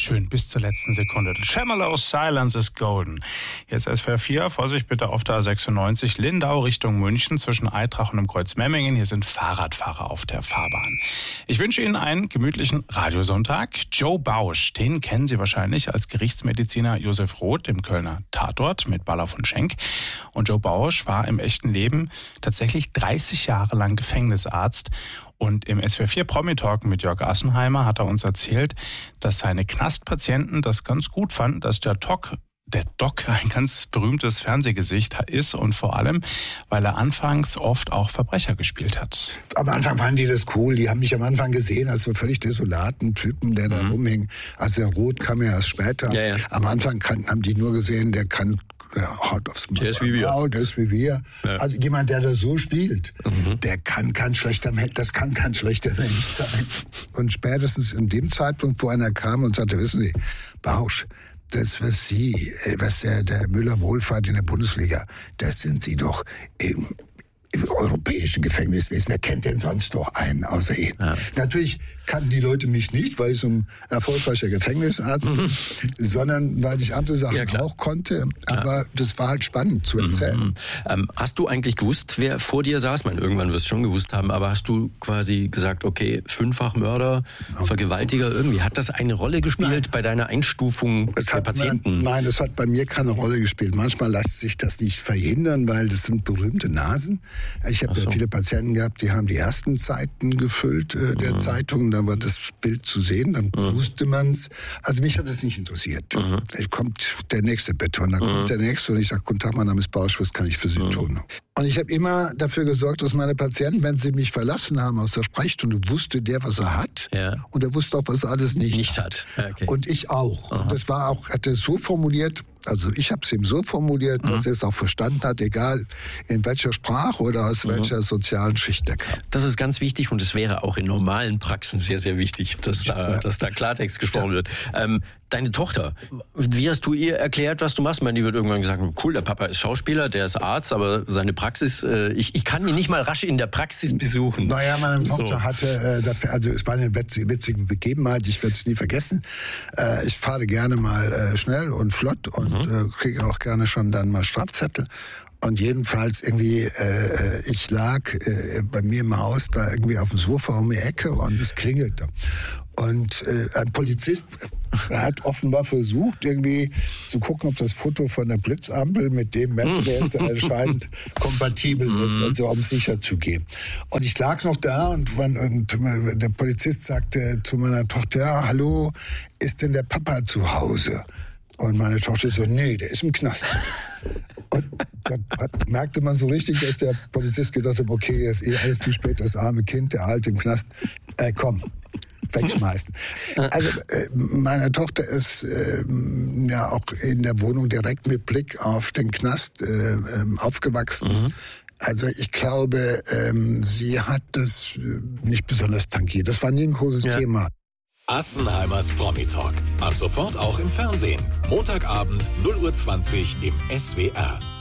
schön bis zur letzten Sekunde. Tremolo, Silence is Golden. Jetzt SWR 4, Vorsicht bitte auf der A96 Lindau Richtung München zwischen Aitrach und dem Kreuz Memmingen. Hier sind Fahrradfahrer auf der Fahrbahn. Ich wünsche Ihnen einen gemütlichen Radiosonntag. Joe Bausch, den kennen Sie wahrscheinlich als Gerichtsmediziner Josef Roth im Kölner Tatort mit Baller von Schenk. Und Joe Bausch war im echten Leben tatsächlich 30 Jahre lang Gefängnisarzt. Und im SWR 4 Promi-Talk mit Jörg Assenheimer hat er uns erzählt, dass seine Knastpatienten das ganz gut fanden, dass der Doc ein ganz berühmtes Fernsehgesicht ist und vor allem, weil er anfangs oft auch Verbrecher gespielt hat. Am Anfang fanden die das cool. Die haben mich am Anfang gesehen als so völlig desolaten Typen, der da rumhing. Also der Roth kam ja erst später. Ja. Am Anfang haben die nur gesehen, der kann haut aufs Maul. Der ist wie wir. Wow, der ist wie wir. Ja. Also jemand, der das so spielt, der kann kein schlechter Mensch sein. Und spätestens in dem Zeitpunkt, wo einer kam und sagte, wissen Sie, Bausch, das, was der Müller-Wohlfahrt in der Bundesliga, das sind Sie doch im europäischen Gefängniswesen. Wer kennt denn sonst noch einen außer Ihnen? Ja. Natürlich kannten die Leute mich nicht, weil ich so ein erfolgreicher Gefängnisarzt bin, sondern weil ich andere Sachen auch konnte. Aber das war halt spannend zu erzählen. Hast du eigentlich gewusst, wer vor dir saß? Irgendwann wirst du schon gewusst haben, aber hast du quasi gesagt, okay, Fünffachmörder, Vergewaltiger, irgendwie, hat das eine Rolle gespielt bei deiner Einstufung der Patienten? Nein, das hat bei mir keine Rolle gespielt. Manchmal lässt sich das nicht verhindern, weil das sind berühmte Nasen. Ich habe ja viele Patienten gehabt, die haben die ersten Seiten gefüllt der Zeitung. Da war das Bild zu sehen, dann wusste man's. Also mich hat das nicht interessiert. Kommt der nächste Beton, dann kommt der nächste und ich sage, guten Tag, mein Name ist Bausch, was kann ich für Sie tun? Und ich habe immer dafür gesorgt, dass meine Patienten, wenn sie mich verlassen haben aus der Sprechstunde, wusste der, was er hat. Ja. Und er wusste auch, was er alles nicht hat. Ja, okay. Und ich auch. Und das war auch, hat er so formuliert, also ich habe es ihm so formuliert, dass er es auch verstanden hat, egal in welcher Sprache oder aus welcher sozialen Schicht er kam. Das ist ganz wichtig und es wäre auch in normalen Praxen sehr, sehr wichtig, dass da Klartext gesprochen wird. Deine Tochter, wie hast du ihr erklärt, was du machst? Ich meine, die wird irgendwann sagen, cool, der Papa ist Schauspieler, der ist Arzt, aber seine Praxis, ich kann ihn nicht mal rasch in der Praxis besuchen. Naja, meine Tochter hatte dafür, also es war eine witzige Begebenheit, ich werde es nie vergessen. Ich fahre gerne mal schnell und flott und kriege auch gerne schon dann mal Strafzettel. Und jedenfalls irgendwie, ich lag bei mir im Haus da irgendwie auf dem Sofa um die Ecke und es klingelte. Und ein Polizist hat offenbar versucht, irgendwie zu gucken, ob das Foto von der Blitzampel mit dem Menschen, der jetzt anscheinend kompatibel ist, also um sicher zu gehen. Und ich lag noch da und der Polizist sagte zu meiner Tochter, ja, hallo, ist denn der Papa zu Hause? Und meine Tochter so, nee, der ist im Knast. Und da merkte man so richtig, dass der Polizist gedacht hat, okay, jetzt ist alles zu spät, das arme Kind, der Alte im Knast, komm, wegschmeißen. Also meine Tochter ist ja auch in der Wohnung direkt mit Blick auf den Knast aufgewachsen. Also ich glaube, sie hat das nicht besonders tangiert. Das war nie ein großes Thema. Assenheimers Promi-Talk. Ab sofort auch im Fernsehen. Montagabend 0:20 Uhr im SWR.